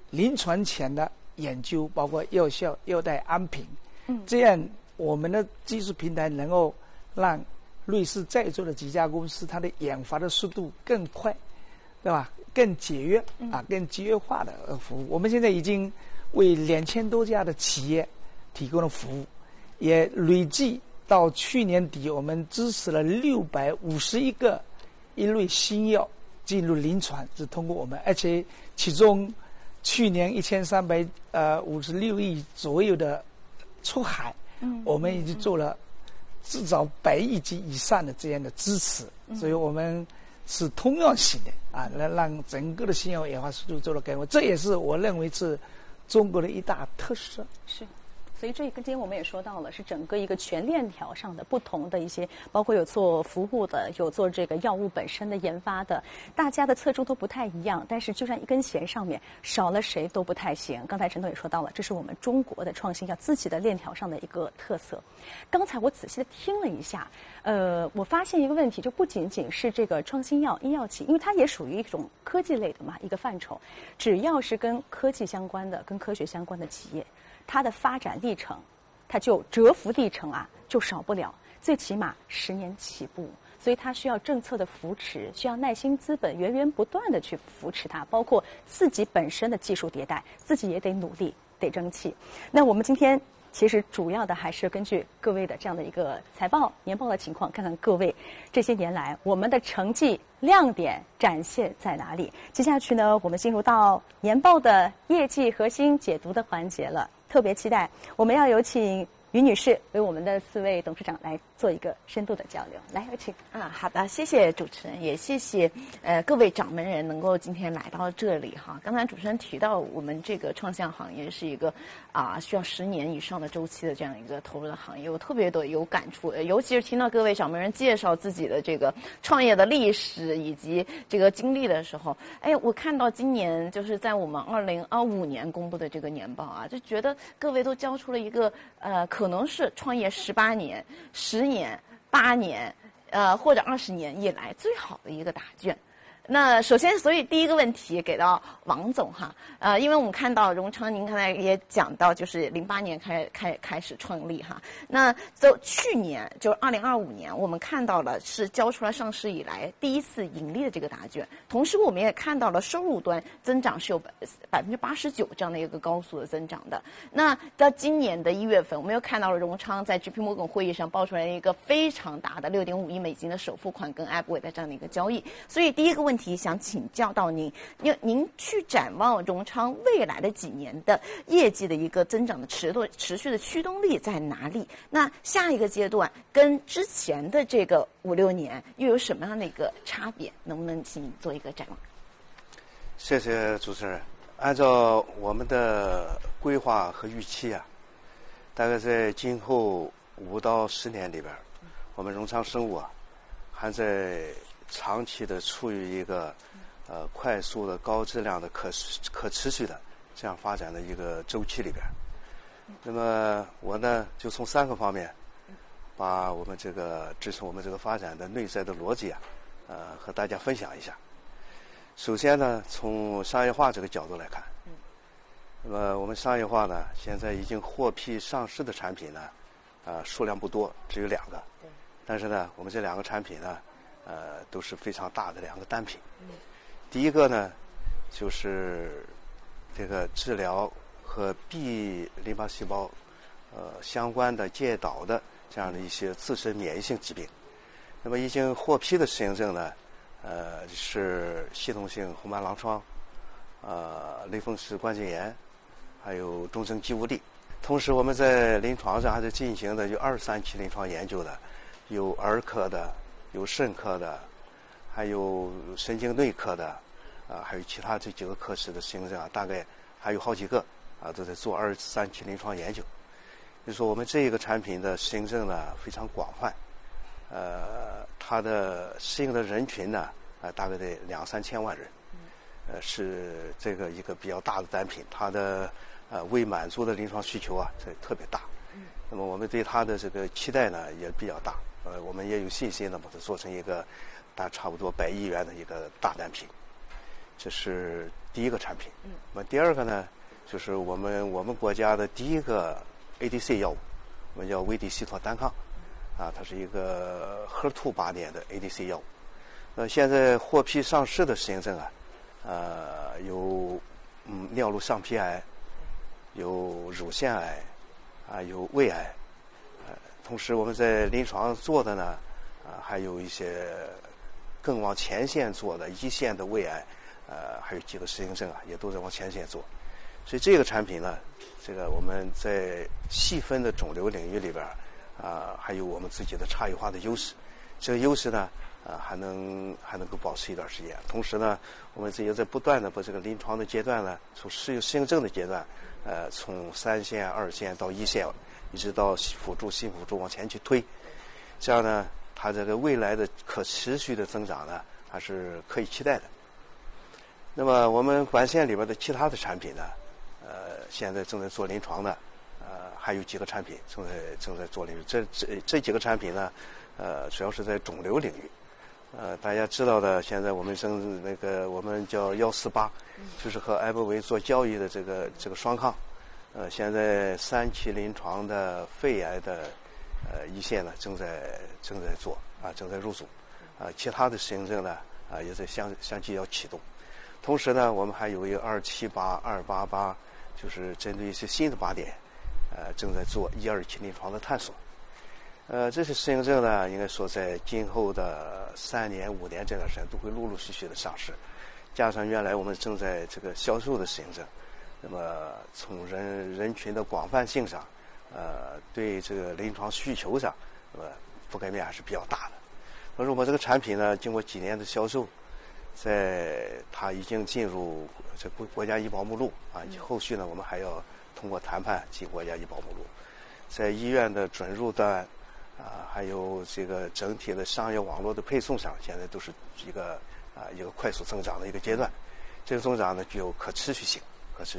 临床前的研究，包括药效、药代安平，这样我们的技术平台能够让瑞士在座的几家公司它的研发的速度更快，对吧？更节约更节约化的服务。我们现在已经为2000多家的企业提供了服务，也累计到去年底，我们支持了651个一类新药进入临床，是通过我们，而且其中去年1356亿左右的出海，我们已经做了至少100亿级以上的这样的支持，所以我们是通用性的来让整个的新药研发速度做了改善，这也是我认为是中国的一大特色。 是。所以这个今天我们也说到了，是整个一个全链条上的不同的一些，包括有做服务的，有做这个药物本身的研发的，大家的侧重都不太一样，但是就像一根弦上面少了谁都不太行。刚才陈总也说到了，这是我们中国的创新药自己的链条上的一个特色。刚才我仔细的听了一下，我发现一个问题，就不仅仅是这个创新药、医药企业，因为它也属于一种科技类的嘛一个范畴，只要是跟科技相关的、跟科学相关的企业，它的发展历程，它就蛰伏历程就少不了，最起码10年起步，所以它需要政策的扶持，需要耐心资本源源不断的去扶持它，包括自己本身的技术迭代，自己也得努力，得争气。那我们今天其实主要的还是根据各位的这样的一个财报、年报的情况，看看各位这些年来我们的成绩亮点展现在哪里。接下去呢，我们进入到年报的业绩核心解读的环节了。特别期待，我们要有请于女士为我们的4位董事长来做一个深度的交流。来，有请。 好的，谢谢主持人，也谢谢各位掌门人能够今天来到这里哈。刚才主持人提到，我们这个创新行业是一个需要10年以上的周期的这样一个投入的行业，我特别的有感触，尤其是听到各位掌门人介绍自己的这个创业的历史以及这个经历的时候，我看到今年就是在我们2025年公布的这个年报就觉得各位都交出了一个可能是创业18年、10年、8年，或者20年以来最好的一个答卷。那首先，所以第一个问题给到王总哈，因为我们看到荣昌，您刚才也讲到，就是08年开始创立哈。那去年就是2025年，我们看到了是交出了上市以来第一次盈利的这个答卷，同时我们也看到了收入端增长是有89%这样的一个高速的增长的。那到今年的1月份，我们又看到了荣昌在 JP Morgan 会议上报出来一个非常大的6.5亿美金的首付款跟 Abway 的这样的一个交易，所以第一个问题想请教到您去展望荣昌未来的几年的业绩的一个增长的持续的驱动力在哪里？那下一个阶段跟之前的这个5-6年又有什么样的一个差别？能不能请你做一个展望？ 谢谢主持人。按照我们的规划和预期大概在今后5到10年里边，我们荣昌生物还在长期的处于一个快速的高质量的可持续的这样发展的一个周期里边。那么我呢就从3个方面把我们这个支持我们这个发展的内在的逻辑和大家分享一下。首先呢，从商业化这个角度来看，那么我们商业化呢现在已经获批上市的产品呢数量不多，只有2个，但是呢我们这2个产品呢都是非常大的2个单品。第一个呢，就是这个治疗和 B 淋巴细胞相关的介导的这样的一些自身免疫性疾病。那么已经获批的适应症呢，是系统性红斑狼疮、类风湿关节炎，还有重症肌无力。同时我们在临床上还在进行的有23期临床研究的，有儿科的，有肾科的，还有神经内科的，还有其他这几个科室的适应症大概还有好几个都在做23期临床研究。就是说我们这一个产品的适应症呢非常广泛，它的适应的人群呢大概得2-3千万人，是这个一个比较大的单品，它的未满足的临床需求这特别大。那么我们对它的这个期待呢也比较大，我们也有信心把它做成一个差不多100亿元的一个大单品。这是第一个产品。那么第二个呢，就是我们国家的第一个 ADC 药物，我们叫威迪西妥单抗，它是一个HER2靶点的 ADC 药物。现在获批上市的适应症有尿路上皮癌，有乳腺癌，有胃癌。同时我们在临床做的呢，还有一些更往前线做的一线的胃癌，还有几个适应症也都在往前线做。所以这个产品呢，这个我们在细分的肿瘤领域里边还有我们自己的差异化的优势。这个优势呢，还能够保持一段时间。同时呢，我们也在不断的把这个临床的阶段呢，从适应症的阶段，从3线、2线到1线，一直到辅助、新辅助往前去推。这样呢，它这个未来的可持续的增长呢，还是可以期待的。那么我们管线里边的其他的产品呢，现在正在做临床的，还有几个产品正在做临床。这几个产品呢，主要是在肿瘤领域。大家知道的，现在我们我们叫148，就是和艾博维做交易的这个双抗。现在3期临床的肺癌的一线呢，正在做正在入组。其他的适应症呢，也在相继要启动。同时呢，我们还有一个278、288，就是针对一些新的靶点，正在做1、2期临床的探索。这些适应症呢，应该说在今后的3年、5年这段时间都会陆陆续续的上市，加上原来我们正在这个销售的适应症，那么从人群的广泛性上，对这个临床需求上，那么覆盖面还是比较大的。那如果这个产品呢，经过几年的销售，它已经进入这国家医保目录后续呢，我们还要通过谈判进国家医保目录，在医院的准入端。还有这个整体的商业网络的配送上，现在都是一个快速增长的一个阶段。这个增长呢，具有可持续性。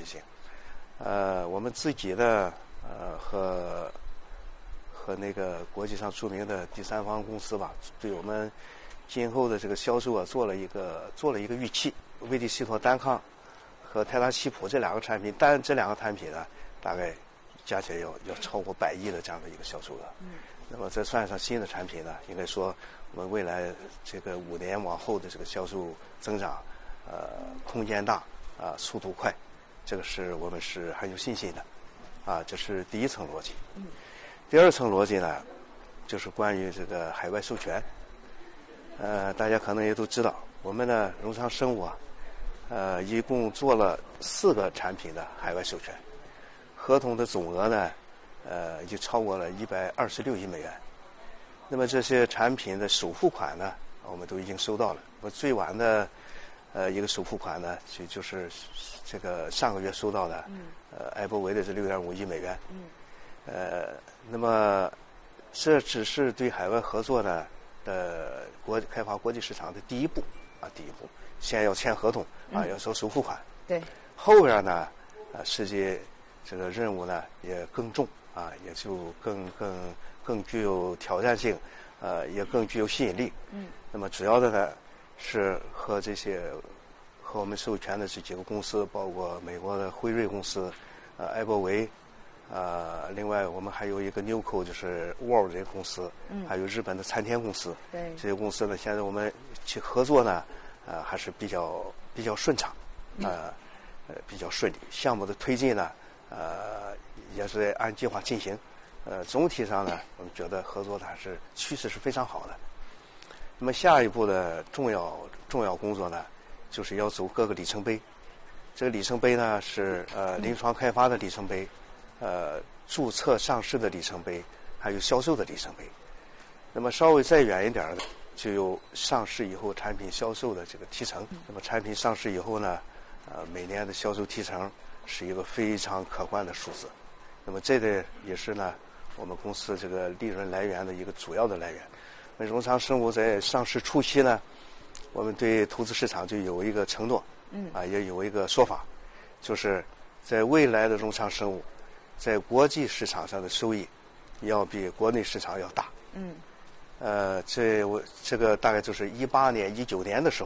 我们自己的和那个国际上著名的第三方公司吧，对我们今后的这个销售做了一个预期。威迪西妥单抗和泰达西普这两个产品，但这两个产品呢，大概加起来要超过100亿的这样的一个销售额。那么再算上新的产品呢，应该说我们未来这个5年往后的这个销售增长，空间大速度快，这个是我们是很有信心的这是第一层逻辑。第二层逻辑呢，就是关于这个海外授权。大家可能也都知道，我们的荣昌生物一共做了4个产品的海外授权，合同的总额呢已经超过了126亿美元。那么这些产品的首付款呢，我们都已经收到了。我最晚的一个首付款呢，就是这个上个月收到的，艾博维的这6.5亿美元。那么这只是对海外合作呢的开发国际市场的第一步。先要签合同要收首付款。 对。 后边呢，实际这个任务呢也更重。也就更具有挑战性，也更具有吸引力。那么主要的呢是和我们授权的这几个公司，包括美国的辉瑞公司，艾博维，另外我们还有一个 Newco 就是 World 这个公司，还有日本的参天公司。 对。这些公司呢，现在我们去合作呢，还是比较顺畅，比较顺利。项目的推进呢，也是按计划进行。总体上呢，我们觉得合作的还是趋势是非常好的。那么下一步的重要工作呢，就是要走各个里程碑。这个里程碑呢是临床开发的里程碑，注册上市的里程碑，还有销售的里程碑。那么稍微再远一点的，就有上市以后产品销售的这个提成。那么产品上市以后呢，每年的销售提成是一个非常可观的数字。那么这个也是呢，我们公司这个利润来源的一个主要的来源。那荣昌生物在上市初期呢，我们对投资市场就有一个承诺，也有一个说法，就是在未来的荣昌生物，在国际市场上的收益要比国内市场要大。这个大概就是18年、19年的时候，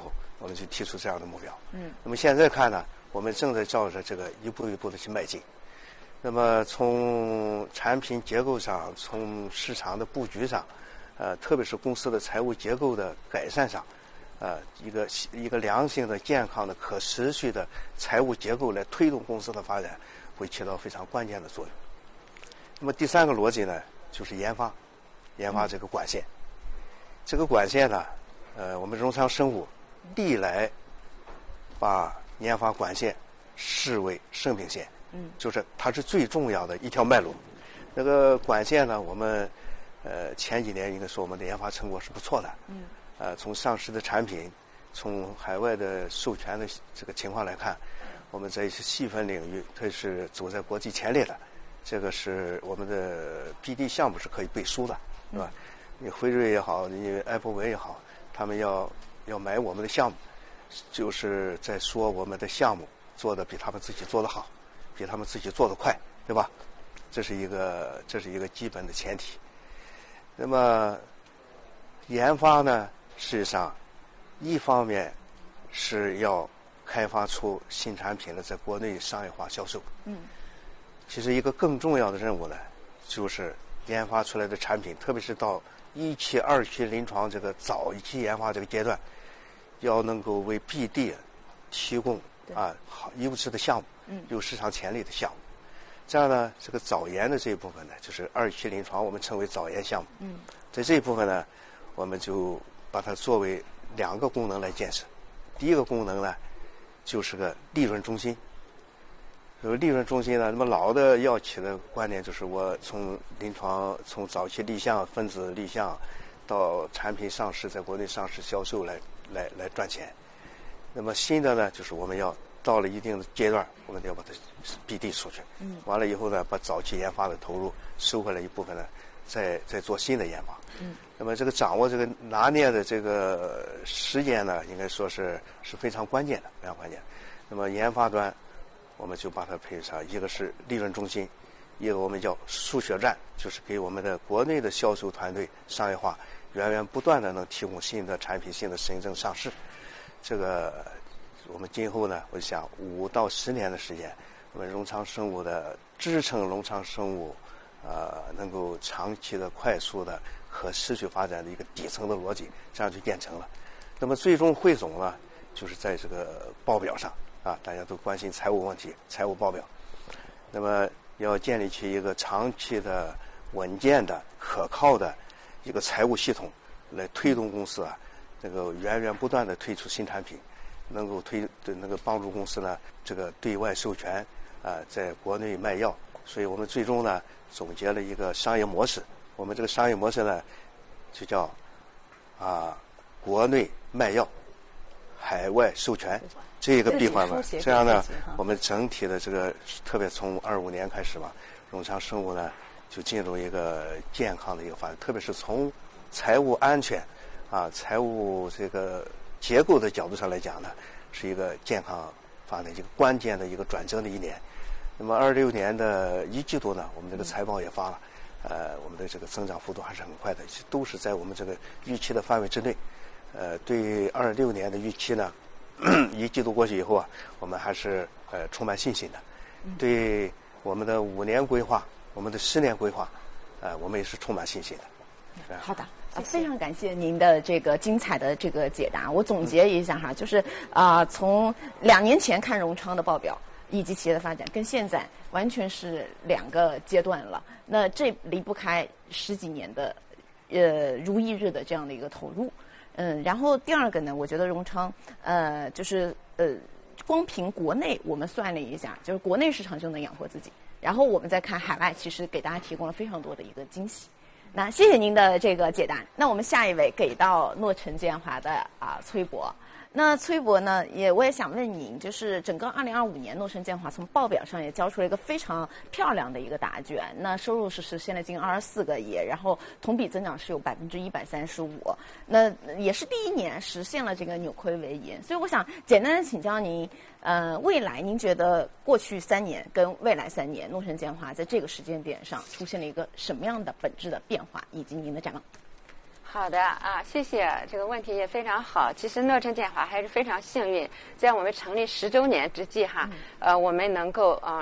我们就提出这样的目标。那么现在看呢，我们正在照着这个一步一步的去迈进。那么从产品结构上，从市场的布局上，特别是公司的财务结构的改善上，一个良性的、健康的、可持续的财务结构来推动公司的发展，会起到非常关键的作用。那么第三个逻辑呢，就是研发这个管线。这个管线呢，我们荣昌生物历来把研发管线视为生命线，就是它是最重要的一条脉络。那个管线呢，我们前几年应该说我们的研发成果是不错的，从上市的产品，从海外的授权的这个情况来看，我们在一些细分领域，它是走在国际前列的。这个是我们的 BD 项目是可以背书的，是吧？你辉瑞也好，你艾伯维也好，他们要买我们的项目，就是在说我们的项目做的比他们自己做的好，比他们自己做的快，对吧？这是一个基本的前提。那么研发呢，事实上一方面是要开发出新产品的在国内商业化销售。其实一个更重要的任务呢，就是研发出来的产品，特别是到1期、2期临床这个早期研发这个阶段，要能够为 BD 提供好优质的项目，有市场潜力的项目。这样呢，这个早研的这一部分呢，就是2期临床，我们称为早研项目。在这一部分呢，我们就把它作为2个功能来建设。第一个功能呢，就是个利润中心。利润中心呢，那么老的药企的观念就是我从临床从早期立项、分子立项到产品上市，在国内上市销售来赚钱。那么新的呢，就是我们要到了一定的阶段，我们要把它BD出去。完了以后呢，把早期研发的投入收回来一部分呢，再做新的研发。那么这个掌握这个拿捏的这个时间呢，应该说是非常关键的，非常关键。那么研发端，我们就把它配上，一个是利润中心，一个我们叫输血站，就是给我们的国内的销售团队商业化源源不断的能提供新的产品、新的申证上市。这个我们今后呢，我想5到10年的时间，我们荣昌生物的支撑荣昌生物能够长期的、快速的、可持续发展的一个底层的逻辑，这样就建成了。那么最终汇总呢，就是在这个报表上。大家都关心财务问题，财务报表。那么要建立起一个长期的、稳健的、可靠的一个财务系统，来推动公司这个源源不断的推出新产品，能够帮助公司呢这个对外授权在国内卖药。所以我们最终呢总结了一个商业模式。我们这个商业模式呢就叫国内卖药，海外授权。这个闭环吧，这样呢，我们整体的这个，特别从25年开始吧，荣昌生物呢就进入一个健康的一个发展，特别是从财务安全财务这个结构的角度上来讲呢，是一个健康发展一个关键的一个转折的一年。那么26年的1季度呢，我们这个财报也发了，我们的这个增长幅度还是很快的，都是在我们这个预期的范围之内。对26年的预期呢，1季度过去以后我们还是充满信心的。对我们的5年规划、我们的10年规划，我们也是充满信心的。 好的。非常感谢您的这个精彩的这个解答。我总结一下就是从2年前看荣昌的报表以及企业的发展，跟现在完全是2个阶段了。那这离不开10几年的如一日的这样的一个投入。然后第二个呢，我觉得荣昌就是光凭国内我们算了一下，就是国内市场就能养活自己。然后我们再看海外，其实给大家提供了非常多的一个惊喜。那谢谢您的这个解答。那我们下一位给到诺辰健华的崔博。那崔博呢，我也想问您，就是整个2025年，诺辰健华从报表上也交出了一个非常漂亮的一个答卷。那收入是实现了近24个亿，然后同比增长是有135%，那也是第1年实现了这个扭亏为盈。所以我想简单的请教您，未来您觉得过去3年跟未来3年，诺辰健华在这个时间点上出现了一个什么样的本质的变化，以及您的展望？ 好的啊，谢谢，这个问题也非常好。其实乐成建华还是非常幸运，在我们成立10周年之际哈，我们能够